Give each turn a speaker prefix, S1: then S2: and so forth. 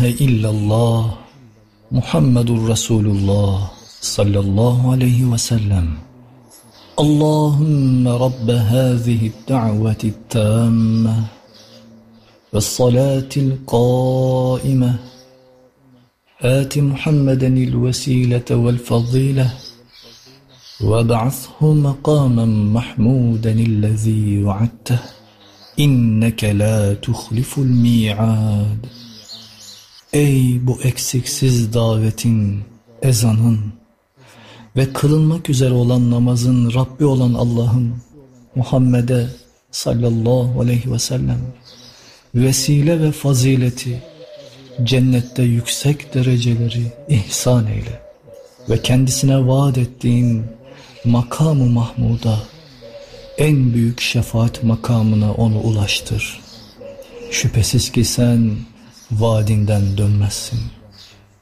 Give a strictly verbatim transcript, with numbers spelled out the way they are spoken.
S1: ilahe illallah Muhammedur Resulullah sallallahu aleyhi ve sellem. Allahümme Rabbe hâzihi da'veti tâmme ve salatil qâime آت محمدا الوسيلة والفضيلة وابعثه مقاما محمودا الذي وعدته إنك لا تخلف الميعاد. Ey bu eksiksiz davetin, ezanın ve kılınmak üzere olan namazın Rabbi olan Allah'ın Muhammed'e sallallahu aleyhi ve sellem vesile ve fazileti, cennette yüksek dereceleri ihsan eyle ve kendisine vaat ettiğin makam-ı mahmuda, en büyük şefaat makamına onu ulaştır. Şüphesiz ki sen vaadinden dönmezsin.